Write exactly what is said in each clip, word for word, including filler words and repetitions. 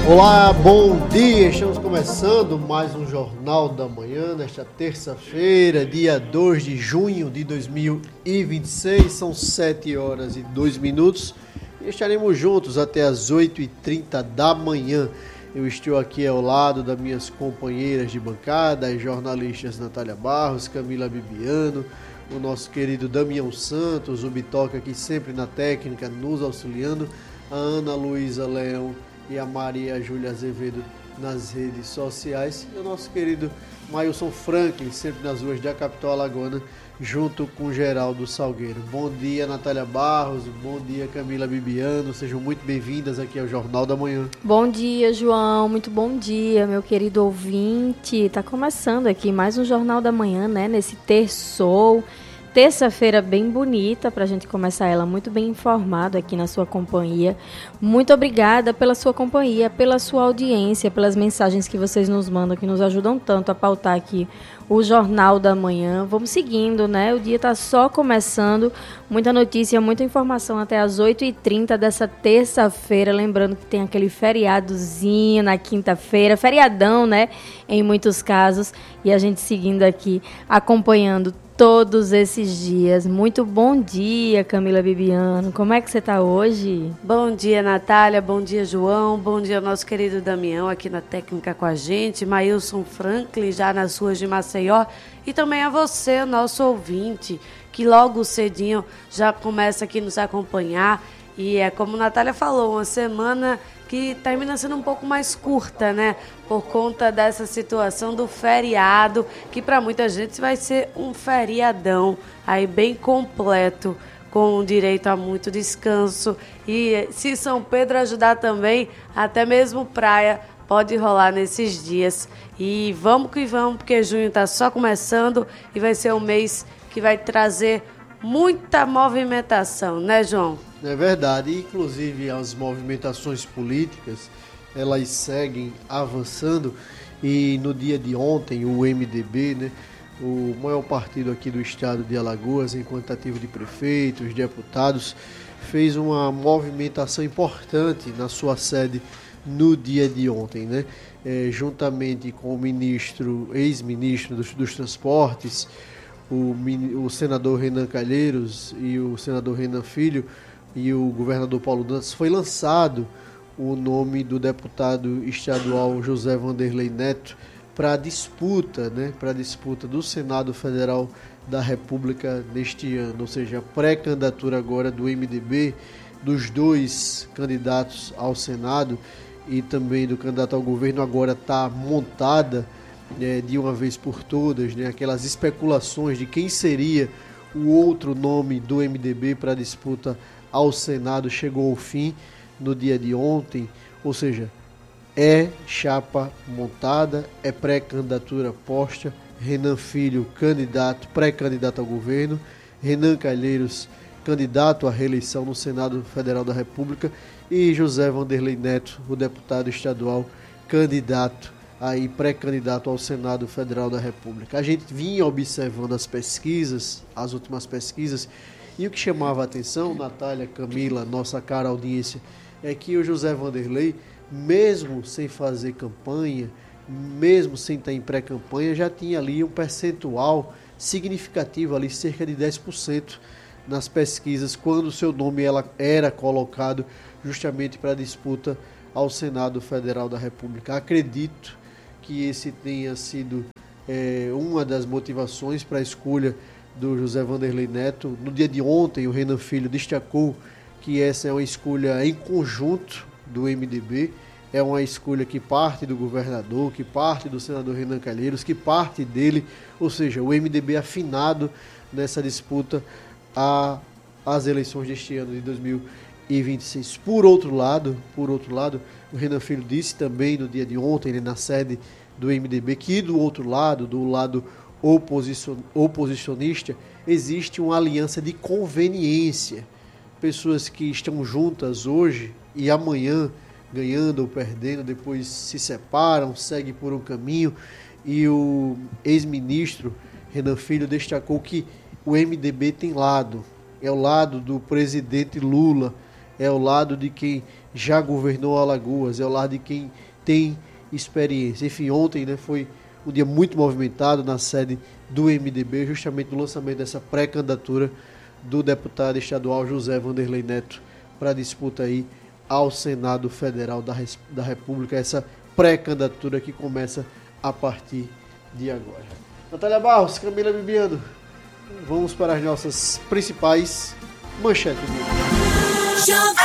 Olá, bom dia! Estamos começando mais um Jornal da Manhã, nesta terça-feira, dia dois de junho de dois mil e vinte e seis, são sete horas e dois minutos e estaremos juntos até as oito e trinta da manhã. Eu estou aqui ao lado das minhas companheiras de bancada, as jornalistas Natália Barros, Camila Bibiano, o nosso querido Damião Santos, o Bitoca aqui sempre na técnica, nos auxiliando, a Ana Luísa Leão e a Maria Júlia Azevedo nas redes sociais, e o nosso querido Mailson Franklin, sempre nas ruas da capital alagoana, junto com Geraldo Salgueiro. Bom dia, Natália Barros, bom dia, Camila Bibiano, sejam muito bem-vindas aqui ao Jornal da Manhã. Bom dia, João, muito bom dia, meu querido ouvinte. Tá começando aqui mais um Jornal da Manhã, né, nesse terçou. Terça-feira bem bonita, para a gente começar ela muito bem informado aqui na sua companhia. Muito obrigada pela sua companhia, pela sua audiência, pelas mensagens que vocês nos mandam, que nos ajudam tanto a pautar aqui o Jornal da Manhã. Vamos seguindo, né? O dia está só começando. Muita notícia, muita informação até as oito e trinta dessa terça-feira. Lembrando que tem aquele feriadozinho na quinta-feira, feriadão, né? Em muitos casos. E a gente seguindo aqui, acompanhando todos esses dias. Muito bom dia, Camila Bibiano. Como é que você está hoje? Bom dia, Natália. Bom dia, João. Bom dia, nosso querido Damião aqui na técnica com a gente. Mailson Franklin já nas ruas de Maceió. E também a você, nosso ouvinte, que logo cedinho já começa aqui nos acompanhar. E é como a Natália falou, uma semana que termina sendo um pouco mais curta, né? Por conta dessa situação do feriado, que para muita gente vai ser um feriadão aí bem completo, com direito a muito descanso. E se São Pedro ajudar também, até mesmo praia pode rolar nesses dias. E vamos que vamos, porque junho está só começando e vai ser um mês que vai trazer muita movimentação, né, João? É verdade, inclusive as movimentações políticas, elas seguem avançando, e no dia de ontem o M D B, né, o maior partido aqui do estado de Alagoas, em quantitativo de prefeitos, deputados, fez uma movimentação importante na sua sede no dia de ontem, né, é, juntamente com o ministro, ex-ministro dos, dos transportes, o, o senador Renan Calheiros e o senador Renan Filho, e o governador Paulo Dantas, foi lançado o nome do deputado estadual José Vanderlei Neto para a disputa, né, para a disputa do Senado Federal da República neste ano, ou seja, a pré-candidatura agora do M D B, dos dois candidatos ao Senado e também do candidato ao governo, agora está montada, né, de uma vez por todas, né, aquelas especulações de quem seria o outro nome do M D B para a disputa ao Senado chegou ao fim no dia de ontem, ou seja, é chapa montada, é pré-candidatura posta, Renan Filho, candidato, pré-candidato ao governo, Renan Calheiros, candidato à reeleição no Senado Federal da República, e José Vanderlei Neto, o deputado estadual, candidato, aí pré-candidato ao Senado Federal da República. A gente vinha observando as pesquisas, as últimas pesquisas, e o que chamava a atenção, Natália, Camila, nossa cara audiência, é que o José Vanderlei, mesmo sem fazer campanha, mesmo sem estar em pré-campanha, já tinha ali um percentual significativo, ali cerca de dez por cento nas pesquisas, quando o seu nome ela era colocado justamente para a disputa ao Senado Federal da República. Acredito que esse tenha sido é, uma das motivações para a escolha do José Vanderlei Neto. No dia de ontem, o Renan Filho destacou que essa é uma escolha em conjunto do M D B, é uma escolha que parte do governador, que parte do senador Renan Calheiros, que parte dele, ou seja, o M D B afinado nessa disputa a, às eleições deste ano de dois mil e vinte e seis. Por outro lado, por outro lado, o Renan Filho disse também no dia de ontem, né, na sede do M D B, que do outro lado, do lado oposicion, oposicionista, existe uma aliança de conveniência. Pessoas que estão juntas hoje e amanhã, ganhando ou perdendo, depois se separam, seguem por um caminho. E o ex-ministro Renan Filho destacou que o M D B tem lado, é o lado do presidente Lula, é ao lado de quem já governou Alagoas, é ao lado de quem tem experiência. Enfim, ontem, né, foi um dia muito movimentado na sede do M D B, justamente no lançamento dessa pré-candidatura do deputado estadual José Vanderlei Neto para a disputa aí ao Senado Federal da, da República, essa pré-candidatura que começa a partir de agora. Natália Barros, Camila Bibiano, vamos para as nossas principais manchetes do dia.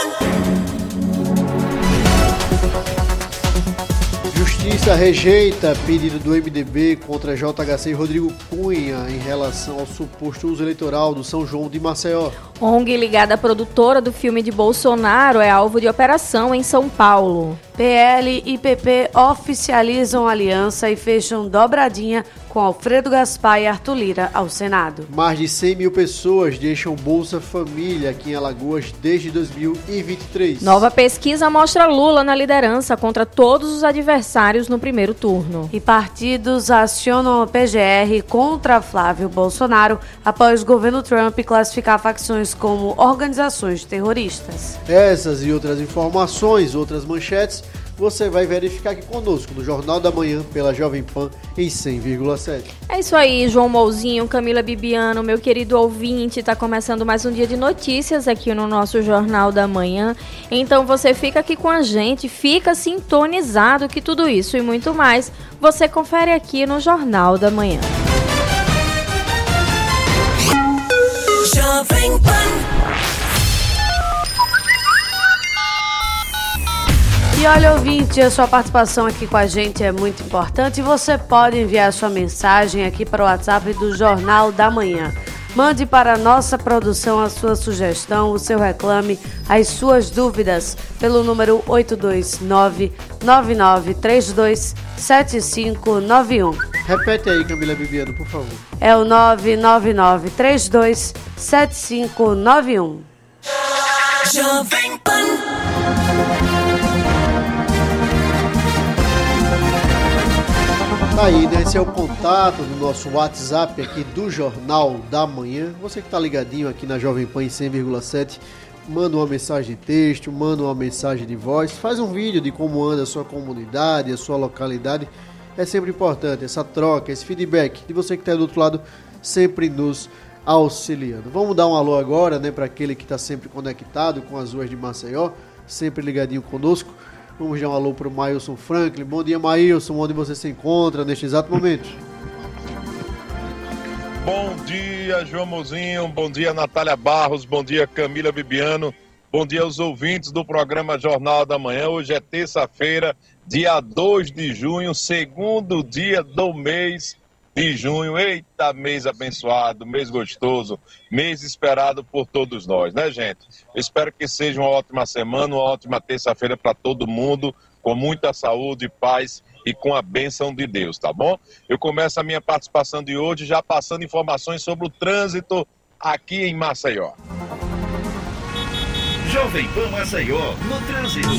Justiça rejeita pedido do M D B contra J H C e Rodrigo Cunha em relação ao suposto uso eleitoral do São João de Maceió. O N G ligada à produtora do filme de Bolsonaro é alvo de operação em São Paulo. P L e P P oficializam aliança e fecham dobradinha com Alfredo Gaspar e Arthur Lira ao Senado. Mais de cem mil pessoas deixam Bolsa Família aqui em Alagoas desde dois mil e vinte e três. Nova pesquisa mostra Lula na liderança contra todos os adversários no primeiro turno. E partidos acionam a P G R contra Flávio Bolsonaro após o governo Trump classificar facções como organizações terroristas. Essas e outras informações, outras manchetes, você vai verificar aqui conosco no Jornal da Manhã pela Jovem Pan em cem vírgula sete. É isso aí, João Mouzinho, Camila Bibiano, meu querido ouvinte, está começando mais um dia de notícias aqui no nosso Jornal da Manhã. Então você fica aqui com a gente, fica sintonizado que tudo isso e muito mais você confere aqui no Jornal da Manhã. Jovem Pan. E olha, ouvinte, a sua participação aqui com a gente é muito importante e você pode enviar sua mensagem aqui para o WhatsApp do Jornal da Manhã. Mande para a nossa produção a sua sugestão, o seu reclame, as suas dúvidas pelo número oito dois nove, nove nove três dois, sete cinco nove um. Repete aí, Camila Bibiano, por favor. É o nove nove nove três dois, sete cinco nove um. Jovem Pan. Aí, né? Esse é o contato do nosso WhatsApp aqui do Jornal da Manhã. Você que está ligadinho aqui na Jovem Pan em cem vírgula sete, manda uma mensagem de texto, manda uma mensagem de voz, faz um vídeo de como anda a sua comunidade, a sua localidade. É sempre importante essa troca, esse feedback de você que está do outro lado, sempre nos auxiliando. Vamos dar um alô agora, né, para aquele que está sempre conectado com as ruas de Maceió, sempre ligadinho conosco. Vamos dar um alô para o Maílson Franklin. Bom dia, Maílson, onde você se encontra neste exato momento? Bom dia, João Mozinho, bom dia, Natália Barros, bom dia, Camila Bibiano, bom dia aos ouvintes do programa Jornal da Manhã. Hoje é terça-feira, dia dois de junho, segundo dia do mês de junho. Eita, mês abençoado, mês gostoso, mês esperado por todos nós, né, gente? Eu espero que seja uma ótima semana, uma ótima terça-feira para todo mundo, com muita saúde, paz e com a bênção de Deus, tá bom? Eu começo a minha participação de hoje já passando informações sobre o trânsito aqui em Maceió. Jovem Pan Maceió, no trânsito.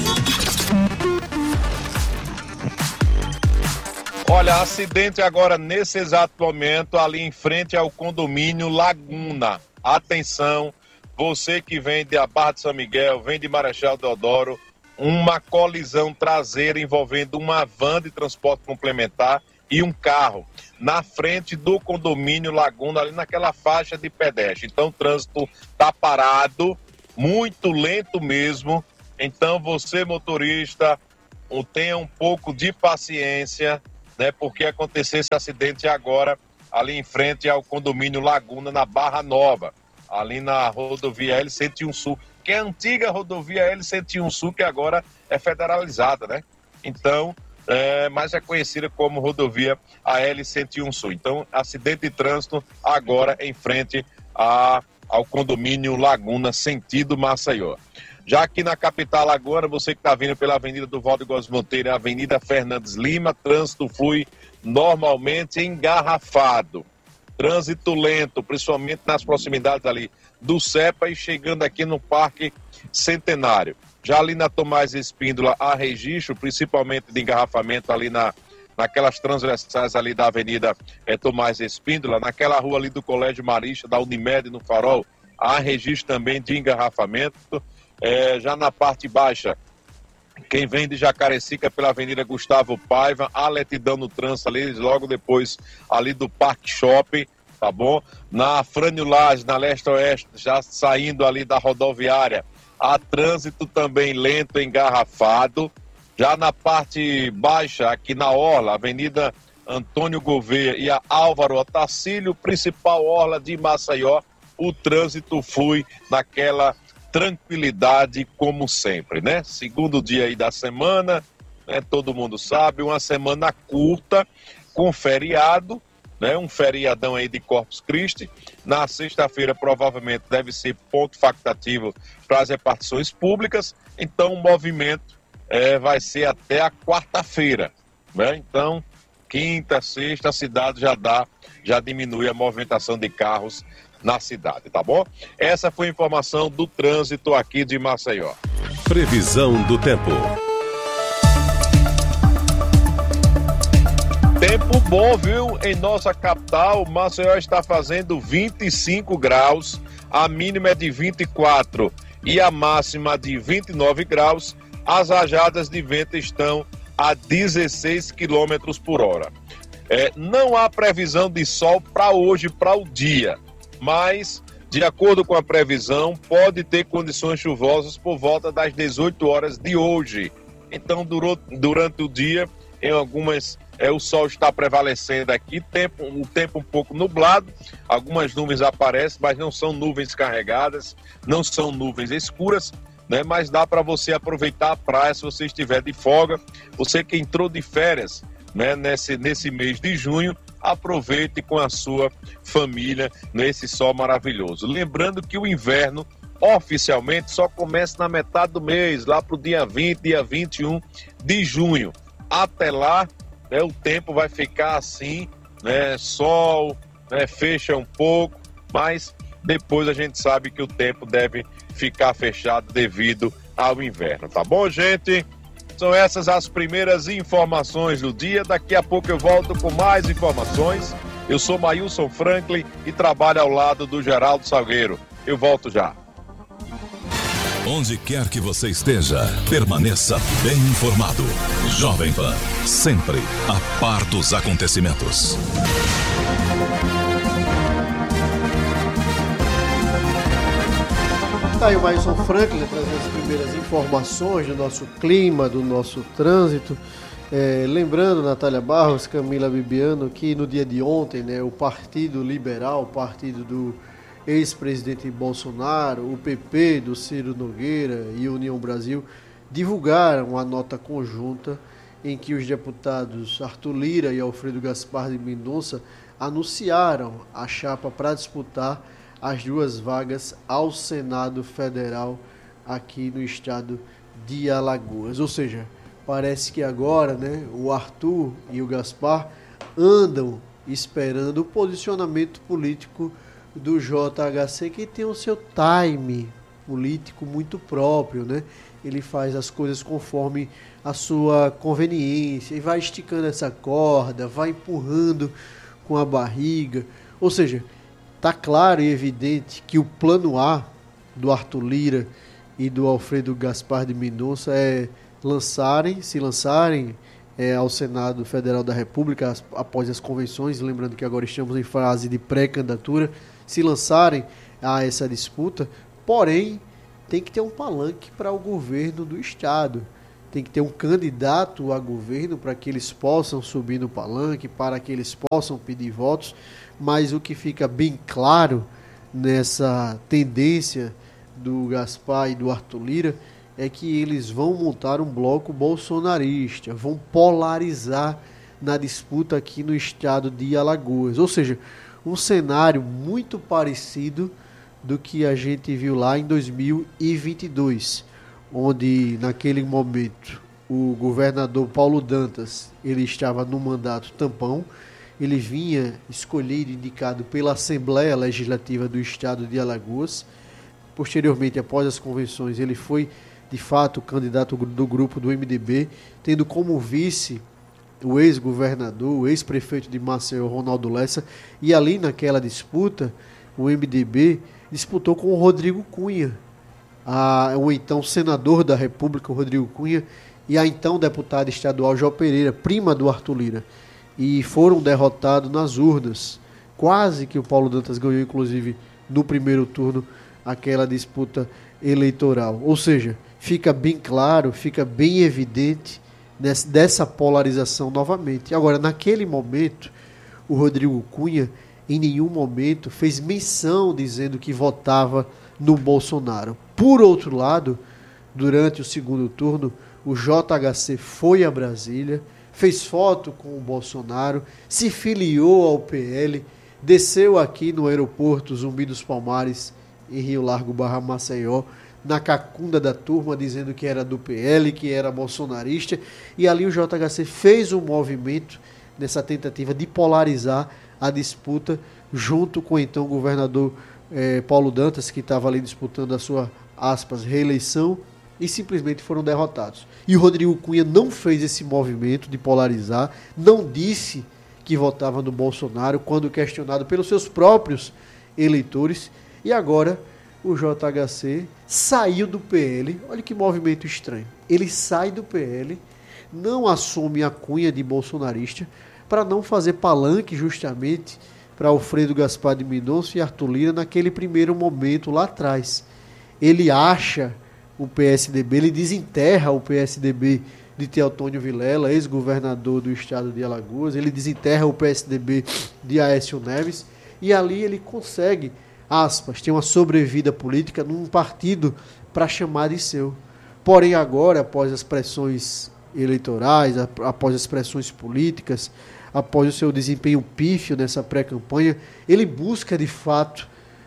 Olha, acidente agora nesse exato momento ali em frente ao condomínio Laguna. Atenção, você que vem de Barra de São Miguel, vem de Marechal Deodoro, uma colisão traseira envolvendo uma van de transporte complementar e um carro na frente do condomínio Laguna, ali naquela faixa de pedestre. Então o trânsito está parado, muito lento mesmo. Então você, motorista, tenha um pouco de paciência, né, porque aconteceu esse acidente agora ali em frente ao condomínio Laguna, na Barra Nova, ali na rodovia L cento e um Sul, que é a antiga rodovia L cento e um Sul, que agora é federalizada, né? Então, é, mas é conhecida como rodovia a L cento e um Sul. Então, acidente de trânsito agora em frente a, ao condomínio Laguna, sentido Maceió. Já aqui na capital alagoana, você que está vindo pela Avenida do Valdo Góes Monteiro, Avenida Fernandes Lima, trânsito flui normalmente engarrafado. Trânsito lento, principalmente nas proximidades ali do CEPA e chegando aqui no Parque Centenário. Já ali na Tomás Espíndola, há registro, principalmente de engarrafamento ali na, naquelas transversais ali da Avenida é, Tomás Espíndola, naquela rua ali do Colégio Marista, da Unimed no Farol, há registro também de engarrafamento. É, já na parte baixa, quem vem de Jacarecica pela Avenida Gustavo Paiva, há lentidão no trânsito ali, logo depois ali do Parque Shopping, tá bom? Na Frânio Lage, na leste-oeste, já saindo ali da rodoviária, há trânsito também lento, engarrafado. Já na parte baixa, aqui na Orla, Avenida Antônio Gouveia e a Álvaro Otacílio, principal orla de Maceió, o trânsito flui naquela tranquilidade como sempre, né? Segundo dia aí da semana, né? Todo mundo sabe, uma semana curta, com feriado, né? Um feriadão aí de Corpus Christi. Na sexta-feira provavelmente deve ser ponto facultativo para as repartições públicas, então o movimento é, vai ser até a quarta-feira, né? Então, quinta, sexta, a cidade já dá, já diminui a movimentação de carros na cidade, tá bom? Essa foi a informação do trânsito aqui de Maceió. Previsão do tempo. Tempo bom, viu? Em nossa capital, Maceió está fazendo vinte e cinco graus, a mínima é de vinte e quatro e a máxima de vinte e nove graus. As rajadas de vento estão a dezesseis quilômetros por hora. É, não há previsão de sol para hoje, para o dia, mas, de acordo com a previsão, pode ter condições chuvosas por volta das dezoito horas de hoje. Então, durou, durante o dia, em algumas, é, o sol está prevalecendo aqui, tempo, um tempo um pouco nublado, algumas nuvens aparecem, mas não são nuvens carregadas, não são nuvens escuras, né? Mas dá para você aproveitar a praia se você estiver de folga. Você que entrou de férias, né, nesse, nesse mês de junho, aproveite com a sua família nesse sol maravilhoso. Lembrando que o inverno oficialmente só começa na metade do mês, lá para o dia vinte, dia vinte e um de junho. Até lá, né, o tempo vai ficar assim, né, sol, né, fecha um pouco, mas depois a gente sabe que o tempo deve ficar fechado devido ao inverno, tá bom, gente? São essas as primeiras informações do dia. Daqui a pouco eu volto com mais informações. Eu sou Maílson Franklin e trabalho ao lado do Geraldo Salgueiro. Eu volto já. Onde quer que você esteja, permaneça bem informado. Jovem Pan, sempre a par dos acontecimentos. Tá aí o Maílson Franklin trazendo as primeiras informações do nosso clima, do nosso trânsito. É, lembrando, Natália Barros, Camila Bibiano, que no dia de ontem, né, o Partido Liberal, o partido do ex-presidente Bolsonaro, o P P do Ciro Nogueira e a União Brasil, divulgaram a nota conjunta em que os deputados Arthur Lira e Alfredo Gaspar de Mendonça anunciaram a chapa para disputar as duas vagas ao Senado Federal aqui no estado de Alagoas. Ou seja, parece que agora, né, o Arthur e o Gaspar andam esperando o posicionamento político do J H C, que tem o seu time político muito próprio, né? Ele faz as coisas conforme a sua conveniência e vai esticando essa corda, vai empurrando com a barriga. Ou seja, está claro e evidente que o plano A do Arthur Lira e do Alfredo Gaspar de Mendonça é lançarem, se lançarem é, ao Senado Federal da República as, após as convenções, lembrando que agora estamos em fase de pré-candidatura, se lançarem a essa disputa, porém tem que ter um palanque para o governo do estado, tem que ter um candidato a governo para que eles possam subir no palanque, para que eles possam pedir votos. Mas o que fica bem claro nessa tendência do Gaspar e do Arthur Lira é que eles vão montar um bloco bolsonarista, vão polarizar na disputa aqui no estado de Alagoas. Ou seja, um cenário muito parecido do que a gente viu lá em dois mil e vinte e dois, onde naquele momento o governador Paulo Dantas ele estava no mandato tampão. Ele vinha escolhido, indicado pela Assembleia Legislativa do Estado de Alagoas. Posteriormente, após as convenções, ele foi, de fato, candidato do grupo do M D B, tendo como vice o ex-governador, o ex-prefeito de Maceió, Ronaldo Lessa. E ali naquela disputa, o M D B disputou com o Rodrigo Cunha, a, o então senador da República, o Rodrigo Cunha, e a então deputada estadual Jó Pereira, prima do Arthur Lira, e foram derrotados nas urnas. Quase que o Paulo Dantas ganhou, inclusive, no primeiro turno, aquela disputa eleitoral. Ou seja, fica bem claro, fica bem evidente nessa, dessa polarização novamente. Agora, naquele momento, o Rodrigo Cunha, em nenhum momento, fez menção dizendo que votava no Bolsonaro. Por outro lado, durante o segundo turno, o J H C foi a Brasília, fez foto com o Bolsonaro, se filiou ao P L, desceu aqui no aeroporto Zumbi dos Palmares, em Rio Largo barra Maceió, na cacunda da turma, dizendo que era do P L, que era bolsonarista, e ali o J H C fez um movimento nessa tentativa de polarizar a disputa, junto com então o governador eh, Paulo Dantas, que estava ali disputando a sua, aspas, reeleição, e simplesmente foram derrotados. E o Rodrigo Cunha não fez esse movimento de polarizar, não disse que votava no Bolsonaro quando questionado pelos seus próprios eleitores, e agora o J H C saiu do P L. Olha que movimento estranho. Ele sai do P L, não assume a cunha de bolsonarista, para não fazer palanque justamente para Alfredo Gaspar de Mendonça e Arthur Lira naquele primeiro momento lá atrás. Ele acha o P S D B, ele desenterra o P S D B de Teotônio Vilela, ex-governador do estado de Alagoas, ele desenterra o P S D B de Aécio Neves, e ali ele consegue, aspas, ter uma sobrevida política num partido para chamar de seu. Porém agora, após as pressões eleitorais, após as pressões políticas, após o seu desempenho pífio nessa pré-campanha, ele busca de fato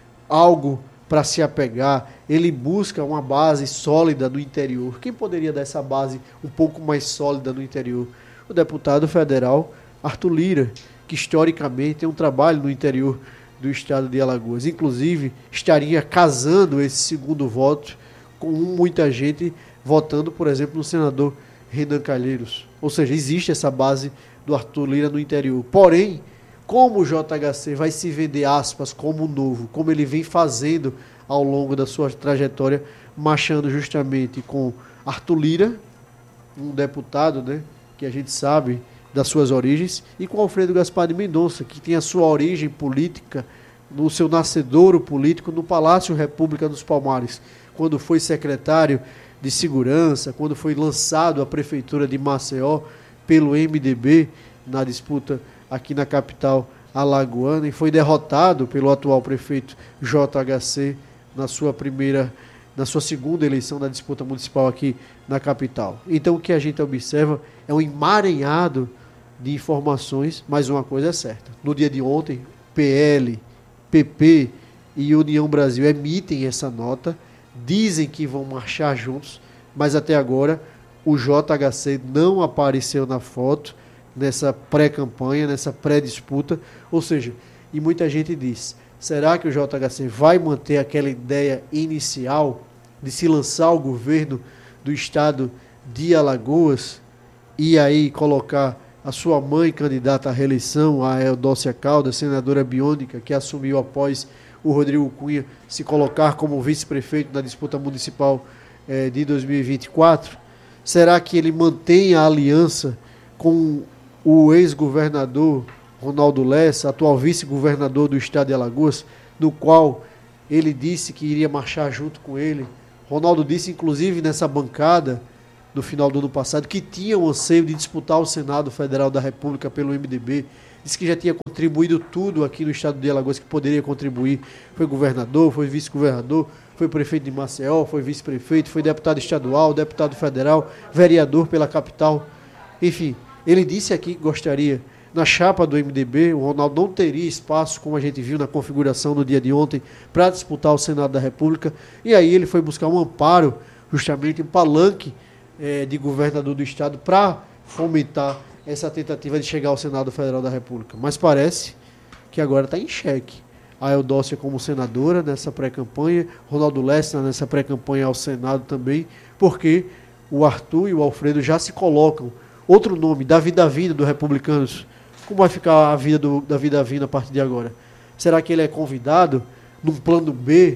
algo para se apegar, ele busca uma base sólida no interior. Quem poderia dar essa base um pouco mais sólida no interior? O deputado federal Arthur Lira, que historicamente tem um trabalho no interior do estado de Alagoas. Inclusive, estaria casando esse segundo voto com muita gente votando, por exemplo, no senador Renan Calheiros. Ou seja, existe essa base do Arthur Lira no interior. Porém, como o J H C vai se vender, aspas, como novo, como ele vem fazendo ao longo da sua trajetória, marchando justamente com Arthur Lira, um deputado, né, que a gente sabe das suas origens, e com Alfredo Gaspar de Mendonça, que tem a sua origem política, no seu nascedouro político, no Palácio República dos Palmares, quando foi secretário de Segurança, quando foi lançado à Prefeitura de Maceió pelo M D B na disputa aqui na capital alagoana, e foi derrotado pelo atual prefeito J H C na sua primeira, na sua segunda eleição da disputa municipal aqui na capital. Então o que a gente observa é um emaranhado de informações, mas uma coisa é certa. No dia de ontem, P L, P P e União Brasil emitem essa nota, dizem que vão marchar juntos, mas até agora o J H C não apareceu na foto, nessa pré-campanha, nessa pré-disputa, ou seja, e muita gente diz, será que o J H C vai manter aquela ideia inicial de se lançar ao governo do estado de Alagoas e aí colocar a sua mãe candidata à reeleição, a Eudócia Caldas, senadora biônica, que assumiu após o Rodrigo Cunha se colocar como vice-prefeito na disputa municipal eh, de dois mil e vinte e quatro? Será que ele mantém a aliança com o ex-governador Ronaldo Lessa, atual vice-governador do estado de Alagoas, no qual ele disse que iria marchar junto com ele? Ronaldo disse, inclusive, nessa bancada, no final do ano passado, que tinha o anseio de disputar o Senado Federal da República pelo M D B. Disse que já tinha contribuído tudo aqui no estado de Alagoas que poderia contribuir. Foi governador, foi vice-governador, foi prefeito de Maceió, foi vice-prefeito, foi deputado estadual, deputado federal, vereador pela capital. Enfim, ele disse aqui que gostaria, na chapa do M D B, o Ronaldo não teria espaço, como a gente viu na configuração no dia de ontem, para disputar o Senado da República. E aí ele foi buscar um amparo, justamente um palanque eh, de governador do estado, para fomentar essa tentativa de chegar ao Senado Federal da República. Mas parece que agora está em xeque. A Eudócia como senadora nessa pré-campanha, Ronaldo Lessa nessa pré-campanha ao Senado também, porque o Arthur e o Alfredo já se colocam. Outro nome, Davi Davino, do Republicanos. Como vai ficar a vida do Davi Davino a partir de agora? Será que ele é convidado num plano B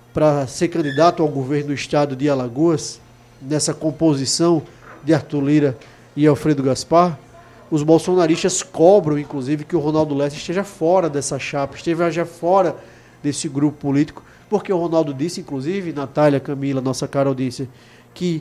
para ser candidato ao governo do estado de Alagoas, nessa composição de Arthur Lira e Alfredo Gaspar, os bolsonaristas cobram, inclusive, que o Ronaldo Lessa esteja fora dessa chapa, esteja fora desse grupo político, porque o Ronaldo disse, inclusive, Natália, Camila, nossa cara audiência, que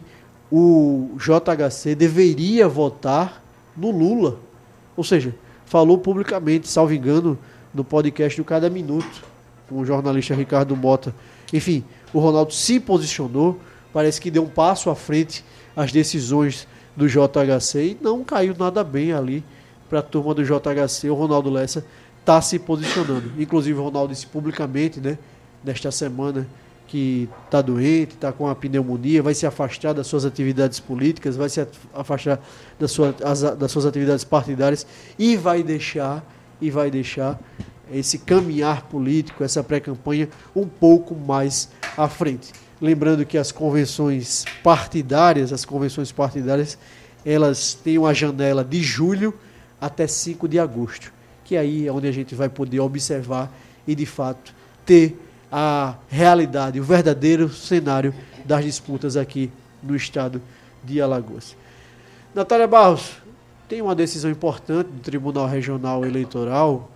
o J H C deveria votar no Lula. Ou seja, falou publicamente, salvo engano, no podcast do Cada Minuto, com o jornalista Ricardo Mota. Enfim, o Ronaldo se posicionou, parece que deu um passo à frente às decisões do J H C e não caiu nada bem ali para a turma do J H C. O Ronaldo Lessa está se posicionando. Inclusive, o Ronaldo disse publicamente, né, nesta semana, que está doente, está com a pneumonia, vai se afastar das suas atividades políticas, vai se afastar das, sua, as, das suas atividades partidárias e vai deixar, e vai deixar esse caminhar político, essa pré-campanha, um pouco mais à frente. Lembrando que as convenções partidárias, as convenções partidárias, elas têm uma janela de julho até cinco de agosto, que aí é onde a gente vai poder observar e, de fato, ter a realidade, o verdadeiro cenário das disputas aqui no estado de Alagoas. Natália Barros, tem uma decisão importante do Tribunal Regional Eleitoral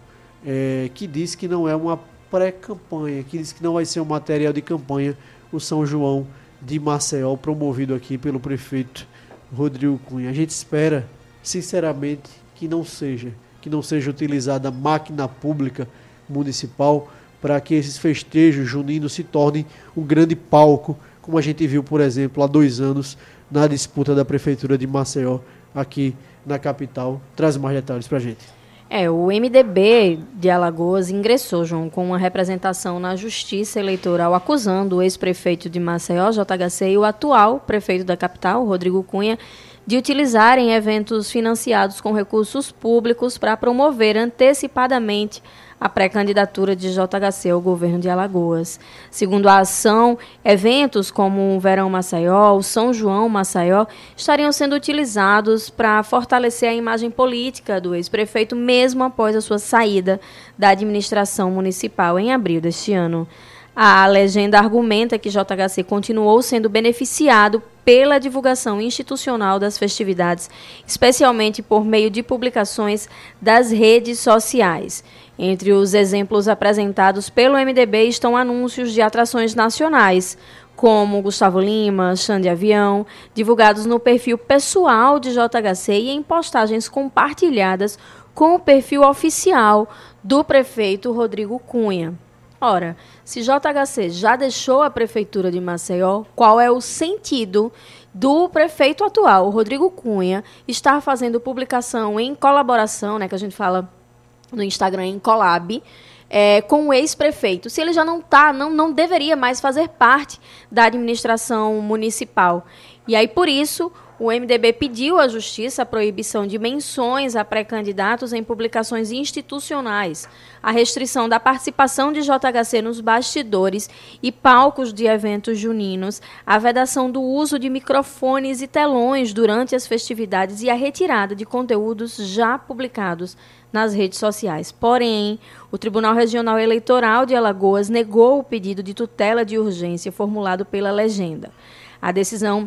é, que diz que não é uma pré-campanha, que diz que não vai ser um material de campanha o São João de Maceió, promovido aqui pelo prefeito Rodrigo Cunha. A gente espera, sinceramente, que não seja, que não seja utilizada a máquina pública municipal para que esses festejos juninos se tornem um grande palco, como a gente viu, por exemplo, há dois anos, na disputa da Prefeitura de Maceió, aqui na capital. Traz mais detalhes para a gente. É, o M D B de Alagoas ingressou, João, com uma representação na Justiça Eleitoral acusando o ex-prefeito de Maceió, J H C, e o atual prefeito da capital, Rodrigo Cunha, de utilizarem eventos financiados com recursos públicos para promover antecipadamente a pré-candidatura de J H C ao governo de Alagoas. Segundo a ação, eventos como o Verão Maceió, o São João Maceió, estariam sendo utilizados para fortalecer a imagem política do ex-prefeito, mesmo após a sua saída da administração municipal em abril deste ano. A legenda argumenta que J H C continuou sendo beneficiado pela divulgação institucional das festividades, especialmente por meio de publicações das redes sociais. Entre os exemplos apresentados pelo M D B estão anúncios de atrações nacionais, como Gustavo Lima, Xande Avião, divulgados no perfil pessoal de J H C e em postagens compartilhadas com o perfil oficial do prefeito Rodrigo Cunha. Ora, se J H C já deixou a prefeitura de Maceió, qual é o sentido do prefeito atual, o Rodrigo Cunha, estar fazendo publicação em colaboração, né, que a gente fala no Instagram em collab, é, com o ex-prefeito, se ele já não tá, não, não deveria mais fazer parte da administração municipal. E aí, por isso, o M D B pediu à Justiça a proibição de menções a pré-candidatos em publicações institucionais, a restrição da participação de J H C nos bastidores e palcos de eventos juninos, a vedação do uso de microfones e telões durante as festividades e a retirada de conteúdos já publicados nas redes sociais. Porém, o Tribunal Regional Eleitoral de Alagoas negou o pedido de tutela de urgência formulado pela legenda. A decisão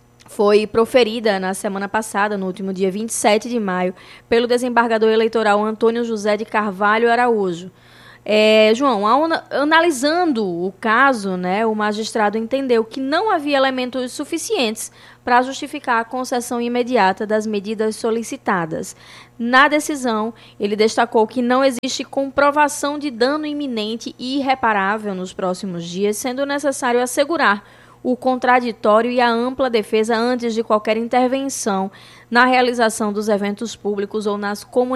foi proferida na semana passada, no último dia vinte e sete de maio, pelo desembargador eleitoral Antônio José de Carvalho Araújo. É, João, ao, analisando o caso, né, o magistrado entendeu que não havia elementos suficientes para justificar a concessão imediata das medidas solicitadas. Na decisão, ele destacou que não existe comprovação de dano iminente e irreparável nos próximos dias, sendo necessário assegurar o contraditório e a ampla defesa antes de qualquer intervenção na realização dos eventos públicos ou nas comunidades